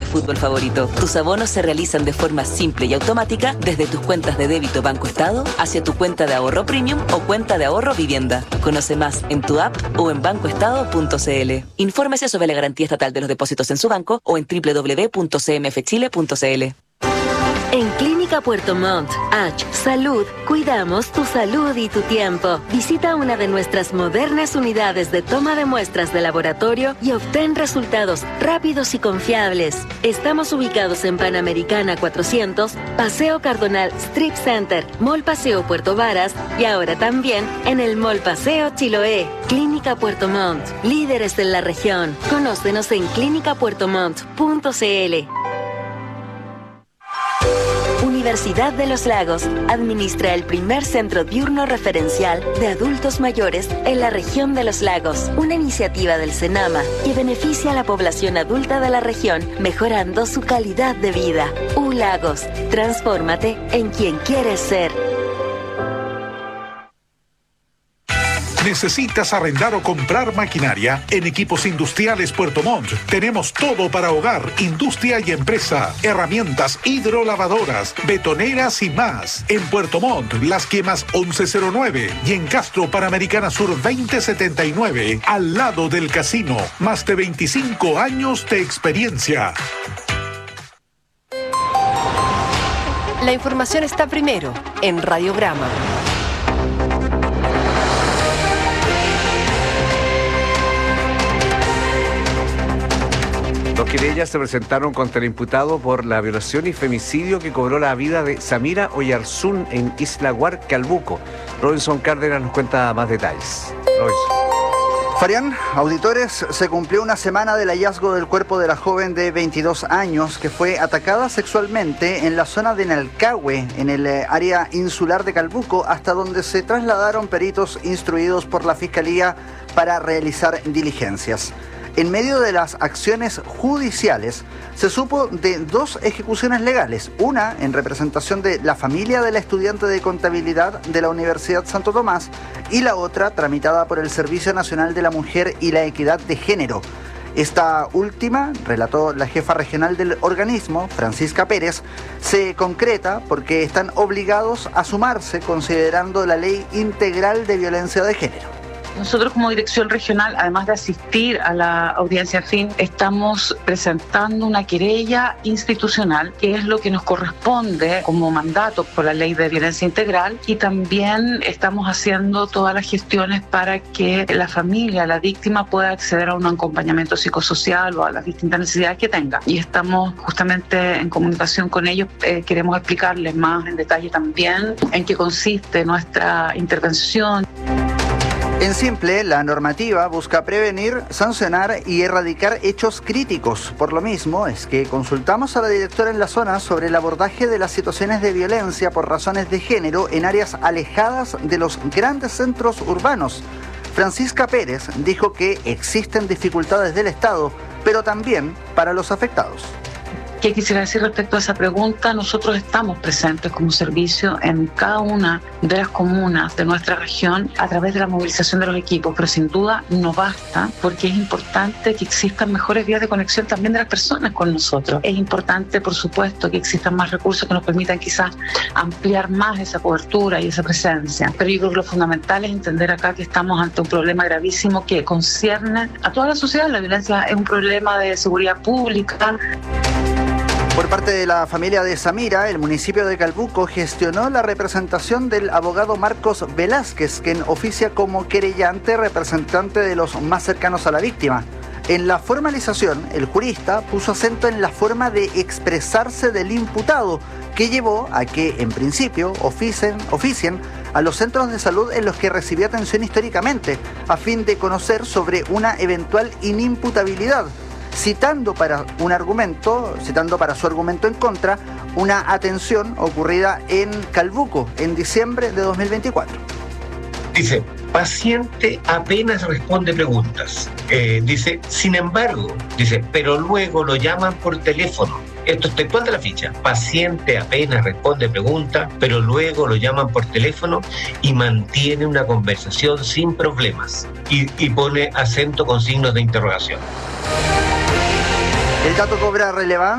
fútbol favorito. Tus abonos se realizan de forma simple y automática desde tus cuentas de débito Banco Estado hacia tu cuenta de ahorro premium o cuenta de ahorro vivienda. Conoce más en tu app o en bancoestado.cl. Infórmese sobre la garantía estatal de los depósitos en su banco o en www.cmfchile.cl. En Clínica Puerto Montt, Salud, cuidamos tu salud y tu tiempo. Visita una de nuestras modernas unidades de toma de muestras de laboratorio y obtén resultados rápidos y confiables. Estamos ubicados en Panamericana 400, Paseo Cardonal Strip Center, Mall Paseo Puerto Varas y ahora también en el Mall Paseo Chiloé. Clínica Puerto Montt, líderes en la región. Conócenos en clinicapuertomont.cl. Universidad de los Lagos administra el primer centro diurno referencial de adultos mayores en la región de los lagos, una iniciativa del Senama que beneficia a la población adulta de la región, mejorando su calidad de vida. Lagos, transfórmate en quien quieres ser. ¿Necesitas arrendar o comprar maquinaria? En Equipos Industriales Puerto Montt tenemos todo para hogar, industria y empresa. Herramientas hidrolavadoras, betoneras y más. En Puerto Montt, Las Quemas 1109 y en Castro, Panamericana Sur 2079, al lado del casino. Más de 25 años de experiencia. La información está primero en Radiograma. Dos querellas se presentaron contra el imputado por la violación y femicidio que cobró la vida de Samira Oyarzún en Isla Guar, Calbuco. Robinson Cárdenas nos cuenta más detalles. Robinson. Farián, auditores, se cumplió una semana del hallazgo del cuerpo de la joven de 22 años que fue atacada sexualmente en la zona de Nalcahue, en el área insular de Calbuco, hasta donde se trasladaron peritos instruidos por la Fiscalía para realizar diligencias. En medio de las acciones judiciales, se supo de dos ejecuciones legales, una en representación de la familia de la estudiante de contabilidad de la Universidad Santo Tomás y la otra tramitada por el Servicio Nacional de la Mujer y la Equidad de Género. Esta última, relató la jefa regional del organismo, Francisca Pérez, se concreta porque están obligados a sumarse considerando la Ley Integral de Violencia de Género. Nosotros como dirección regional, además de asistir a la audiencia fin, estamos presentando una querella institucional, que es lo que nos corresponde como mandato por la Ley de Violencia Integral, y también estamos haciendo todas las gestiones para que la familia, la víctima, pueda acceder a un acompañamiento psicosocial o a las distintas necesidades que tenga. Y estamos justamente en comunicación con ellos, queremos explicarles más en detalle también en qué consiste nuestra intervención. En simple, la normativa busca prevenir, sancionar y erradicar hechos críticos. Por lo mismo, es que consultamos a la directora en la zona sobre el abordaje de las situaciones de violencia por razones de género en áreas alejadas de los grandes centros urbanos. Francisca Pérez dijo que existen dificultades del Estado, pero también para los afectados. ¿Qué quisiera decir respecto a esa pregunta? Nosotros estamos presentes como servicio en cada una de las comunas de nuestra región a través de la movilización de los equipos, pero sin duda no basta, porque es importante que existan mejores vías de conexión también de las personas con nosotros. Es importante, por supuesto, que existan más recursos que nos permitan quizás ampliar más esa cobertura y esa presencia. Pero yo creo que lo fundamental es entender acá que estamos ante un problema gravísimo que concierne a toda la sociedad. La violencia es un problema de seguridad pública. Por parte de la familia de Samira, el municipio de Calbuco gestionó la representación del abogado Marcos Velázquez, quien oficia como querellante representante de los más cercanos a la víctima. En la formalización, el jurista puso acento en la forma de expresarse del imputado, que llevó a que, en principio, oficien a los centros de salud en los que recibía atención históricamente, a fin de conocer sobre una eventual inimputabilidad, citando para su argumento en contra una atención ocurrida en Calbuco en diciembre de 2024. Dice, paciente apenas responde preguntas. Dice, sin embargo, pero luego lo llaman por teléfono. Esto es textual de la ficha. Paciente apenas responde preguntas, pero luego lo llaman por teléfono y mantiene una conversación sin problemas. Y pone acento con signos de interrogación. El dato cobra relevancia